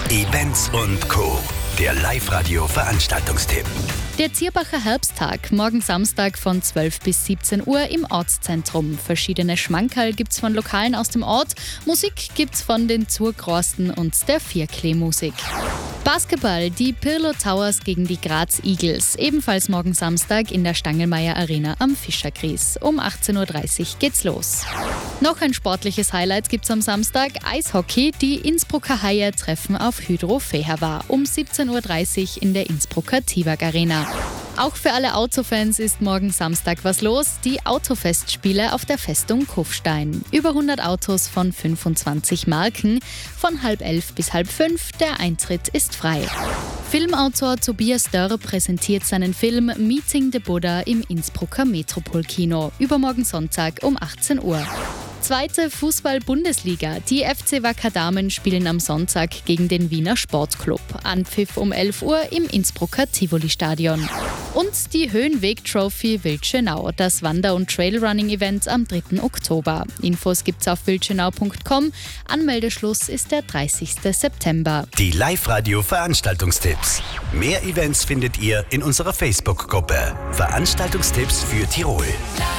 Events und Co. Der Live-Radio-Veranstaltungstipp. Der Zierbacher Herbsttag, morgen Samstag von 12 bis 17 Uhr im Ortszentrum. Verschiedene Schmankerl gibt's von Lokalen aus dem Ort. Musik gibt's von den Zurgrosten und der Vierklee-Musik. Basketball, die Pirlo Towers gegen die Graz Eagles. Ebenfalls morgen Samstag in der Stangelmeier Arena am Fischerkries. Um 18.30 Uhr geht's los. Noch ein sportliches Highlight gibt's am Samstag. Eishockey. Die Innsbrucker Haie treffen auf Hydro Fehervar um 17.30 Uhr in der Innsbrucker Tivag Arena. Auch für alle Autofans ist morgen Samstag was los. Die Autofestspiele auf der Festung Kufstein. Über 100 Autos von 25 Marken. Von 10:30 bis 16:30. Der Eintritt ist frei. Filmautor Tobias Dörr präsentiert seinen Film Meeting the Buddha im Innsbrucker Metropolkino. Übermorgen Sonntag um 18 Uhr. Zweite Fußball-Bundesliga. Die FC Wacker Damen spielen am Sonntag gegen den Wiener Sportclub. Anpfiff um 11 Uhr im Innsbrucker Tivoli-Stadion. Und die Höhenweg-Trophy Wildschönau, das Wander- und Trailrunning-Event am 3. Oktober. Infos gibt's auf wildschönau.com. Anmeldeschluss ist der 30. September. Die Live-Radio-Veranstaltungstipps. Mehr Events findet ihr in unserer Facebook-Gruppe. Veranstaltungstipps für Tirol.